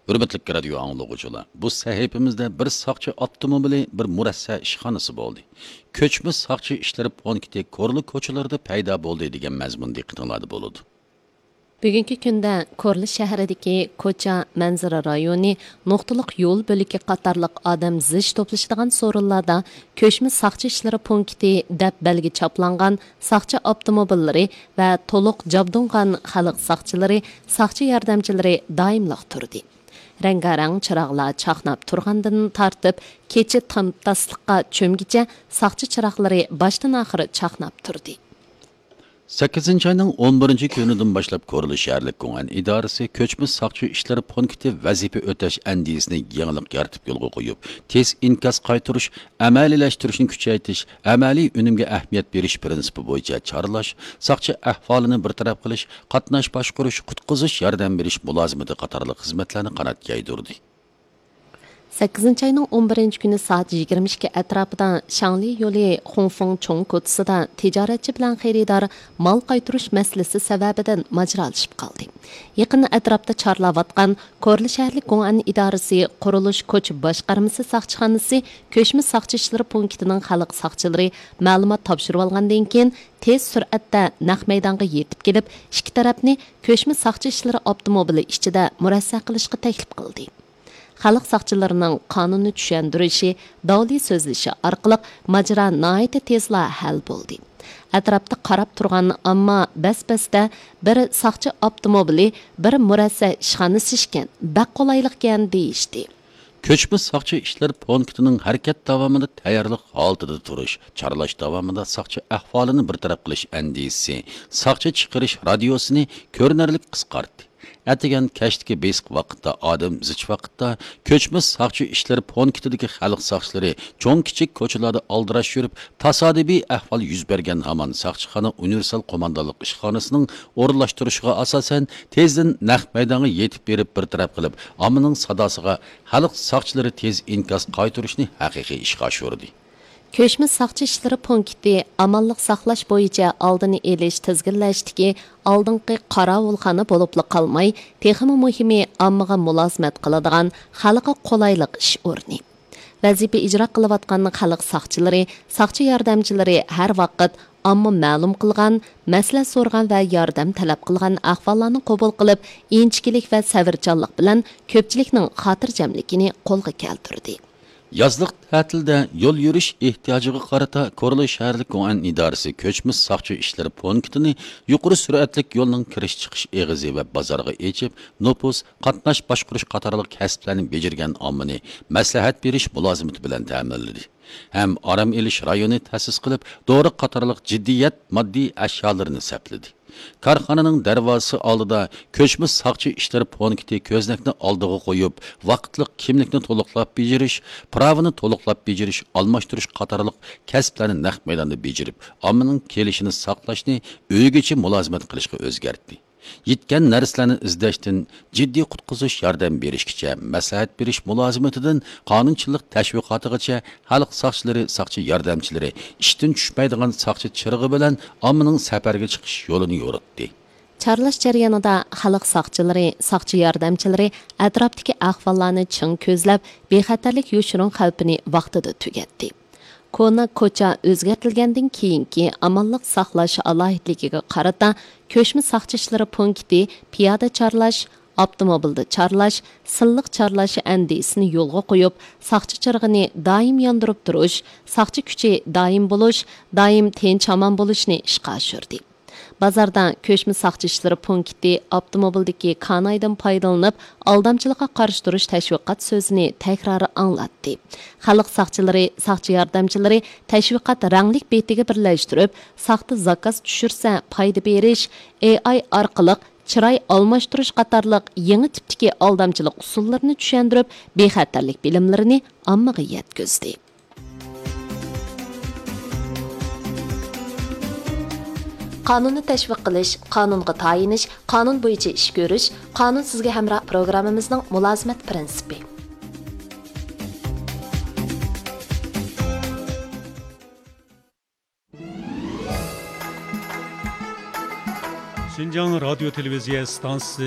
Hürmetlik radio anlıqıcılar, bu sahifimizde bir saqçı avtomobili, bir murassa işxanası oldu. Köçmüş saqçı işleri ponkiti korlu koçularda payda boldu degan mazmun diqqatinglarda bo'ladi. Bugungi kunda Korli shahridagi ko'cha manzara rayoni, nuqtaliq yo'l bo'ligi qatorliq odam zich to'plashadigan so'rinlarda ko'chma saqchi ishlari punkti deb belgi chaplangan saqchi avtomobillari va to'liq jabdungan xalq saqchilari, saqchi yordamchilari doimliq turdi. Rangarang chiroqlar chaqnab turgandan tortib, kecha tamtasliqqa cho'mgicha saqchi chiroqlari boshdan oxiri chaqnab turdi. 8 ayning 11 kunidan boshlab Korli shaharlik ko'ngan idorasi ko'chmas saqchi ishlari punkti vazifa o'tash andisini yangilik yaratib yo'lga qo'yib, tez inkos qaytarish, amaliylashtirish kuchaytirish, amaliy unumga ahamiyat berish prinsipi bo'yicha choralash, saqchi ahvolini bartaraf qilish, qatnash boshqarish, qutqizish, yordam berish mulozimati qatorli xizmatlarni qanot yaydirdi. 8 ayning 11 kuni soat 22 atrofida Shangli yo'li Hongfeng Chong ko'chasida tijoratchi bilan xaridor mol qaytarish masalasi sababidan majralashib qoldi. Yaqin atrofda chorlayotgan Korli shaharlik Gong'an idorasi qurilish ko'ch boshqarmasi saqchixonasi ko'chma saqchi ishlari punktining xalq saqchilari ma'lumot topshirib olgandan keyin tez sur'atda naq maydonga yetib kelib, ikki tarafni ko'chma saqchi ishlari avtomobili ichida murassa qilishga taklif qildi. Xalq saqchilarining qonunni tushundirishi, davli so'zlashi orqali majra nihoyatda tezla hal bo'ldi. Atrofda qarab turgan ammo bas-basda bir saqchi avtomobili, bir murassa ishxonasi ekan, baq qolaylikkan deyishdi. Ko'chmas saqchi ishlar punktining harakat davomida tayyorlik holatida turish, chorlash davomida saqchi ahvolini bartaraf qilish andisi, saqchi chiqarish radiosini ko'rinarli qisqartdi. Atigan kashdagi besiq vaqtda odam zich vaqtda ko'chmas saqchi ishlari punktidagi xalq saqchilari cho'ng kichik ko'chalarda aldirash yurib, tasodifiy ahvol yuz bergan hamon saqchixona universal qo'mondonlik ishxonasining o'rinlashtirishiga asosan tezdan naq maydonga yetib berib bir taraf qilib, ommaning sadosiga xalq saqchilari tez inkos qaytarishni haqiqiy ishga oshirdi. Ko'chma saqchi ishlari punkti amonlik saqlash bo'yicha oldini elish tizginlashdiki, oldingi qorovulxona bo'libli qolmay, texmi muhimi ommaga mulozimat qiladigan xalqqa qulaylik ish o'rni. Vazifa ijro qilayotgan xalq saqchilari, saqchi yordamchilari har vaqt amma ma'lum qilgan, maslahat so'rgan va yordam talab qilgan ahvollarni qabul qilib, inchkilik va sabrchanlik bilan ko'pchilikning xotirjamligini qo'lga keltirdi. Yazlıq tətildə yol yürüyüş ehtiyaciga qarata Korli shaharlik Gong'an idorasi ko'chmas saqchi ishlari punktini yuqori sur'atlik yo'lning kirish chiqish eg'izi va bozorga echib, nopus, qatnash boshqarish qatorliq kasblarni bejirgan ommani maslahat berish mulozimati bilan ta'minladi. Ham orom elish rayoni ta'sis qilib, dori qatorliq jiddiyat moddiy ashyolarni sapladi. Karxananing darvozasi oldida ko'chmas saqchi ishlari punkti ko'znakni oldiga qo'yib, vaqtliq kimlikni to'liqlab bejirish, pravini to'liqlab bejirish, almashtirish qatorliq kasblarni naq maydonda bejirib, ommaning kelishini saqlashni uygacha mulozimat qilishga o'zgartdi. Yetgan narsalarni izlashdan jiddiy qutqizish yordam berishgacha, maslahat berish mulozimatidan qonunchilik tashviqotigacha xalq saqchilari, saqchi yordamchilari ishdan tushmaydigan saqchi chirig'i bilan ommaning safarga chiqish yo'lini yo'ritdi. Chorlash jarayonida xalq saqchilari, saqchi yordamchilari atrofdagi ahvollarni chin ko'zlab, bexatarlik yoshirin xavfini vaqtida tugatdi. Kona ko'cha o'zgartirilgandan keyingi amonlik saqlash alohidligiga qarata ko'chma saqchi ishlari punkti piyoda chorlash, avtomobilda chorlash, silliq chorlash andisini yo'lga qo'yib, saqchi chirg'ini doim yondirib turish, saqchi kuchi doim bo'lish, doim tinch amon bo'lishni ishga oshirdi. Bozorda ko'chma saqchi ishlari punkti avtomobildagi kanaydan foydalanib, aldamchilikqa qarshi turish tashviqot so'zini takrori anglatdi. Xalq saqchilari, saqchi yordamchilari tashviqot ranglik betiga birlashtirib, saqti zakaz tushirsa foyda berish, AI orqali chiroy almashtirish qatorliq yangi tipdagi aldamchilik usullarini tushuntirib, bexatarlik bilimlarini ommaga yetkazdi. Qonunni tashviq qilish, qonunga tayinish, qonun bo'yicha ish ko'rish, qonun sizga hamroh programmamizning mulozimat prinsipi. Şinjan Radyo Televiziya Stansiyasi